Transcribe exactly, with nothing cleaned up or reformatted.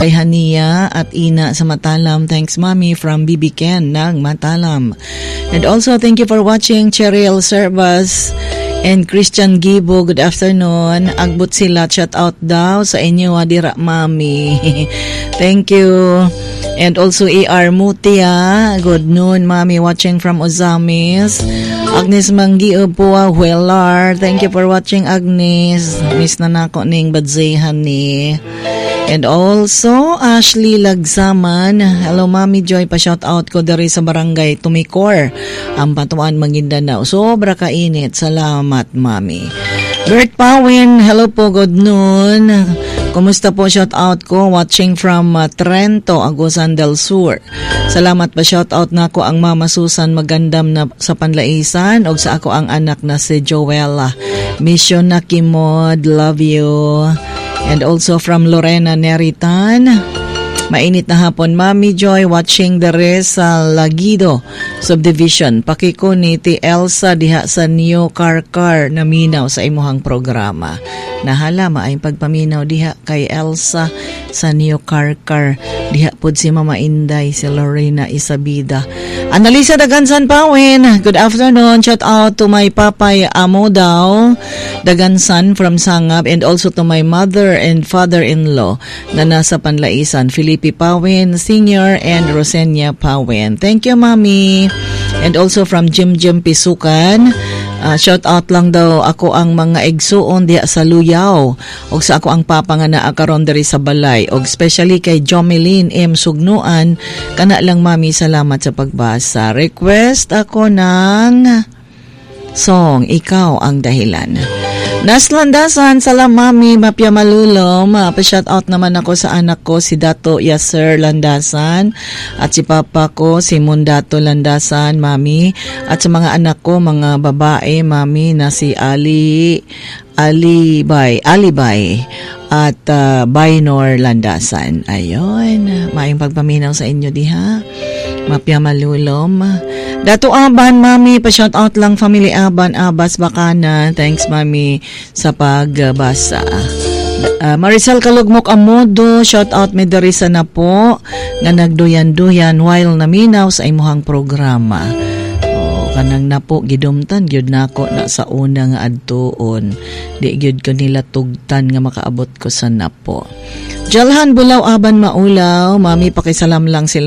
Kay Hania at Ina sa Matalam. Thanks, Mommy, from B B Ken ng Matalam. And also, thank you for watching Cheryl Servas and Christian Gibo. Good afternoon. Agbot sila. Shout out daw sa inyo, Adira, Mommy. Thank you. And also, A R Mutia. Good noon, Mommy, watching from Ozamis. Agnes Manggi Upua Huelar. Thank you for watching, Agnes. Miss na nako ning badzehan ni. And also, Ashley Lagsaman. Hello, Mami Joy. Pa-shout out ko dari sa barangay Tumikor, ang Patuan, Maguindanao. Sobra kainit. Salamat, Mami. Bert Pawin. Hello po. Good noon. Kumusta po? Shout out ko. Watching from uh, Trento, Agusan del Sur. Salamat pa. Shout out na ko ang Mama Susan Magandam na sa Panlaisan. O sa ako ang anak na si Joella. Mission na Kimod. Love you. And also from Lorena Neritan. Mainit na hapon, Mami Joy, watching the rest sa Lagido Subdivision. Pakiko ni ti Elsa diha sa New Karkar na minaw sa imuhang programa. Nahala maayong pagpaminaw diha kay Elsa sa New Karkar. Diha pod si Mama Inday, si Lorena Isabida. Analisa Dagansan Pawin. Good afternoon. Shout out to my papay amo daw, Dagansan from Sangab, and also to my mother and father-in-law na nasa Panlaisan, Felipe Pawin Senior and Rosenia Pawin. Thank you, Mami. And also from Jim Jim Pisukan. Uh, shout out lang daw ako ang mga igsuon diha sa Luyaw og sa ako ang papa nga naa karon diri sa balay, og especially kay Jomelyn M. Sugnuan. Kana lang, Mami, salamat sa pagbasa. Request ako ng song Ikaw ang Dahilan. Naslandasan, salam, Mami, Mapya Malulom. Pa-shout out naman ako sa anak ko, si Dato Yasser Landasan, at si papa ko, si Mundato Landasan, Mami, at sa mga anak ko, mga babae, Mami, na si Ali, Alibay, Alibay, at uh, Baynor Landasan. Ayun, maayong pagpaminaw sa inyo diha. Mapya Malulom. Dato Aban, Mami, pa-shout out lang family Aban, Abas Bakana. Thanks, Mami, sa pagbasa. Uh, Maricel Kalugmok Amodo, shout out me dari sa na po nga nagduyan-duyan while naminaw sa imuhang programa. Oh, kanang napo gidumtan gyud nako na sa una nga adtuon. Di gyud ko nila tugtan nga makaabot ko sa napo. Jalhan Bulaw Aban Maulaw, Mami, pakisalam lang sila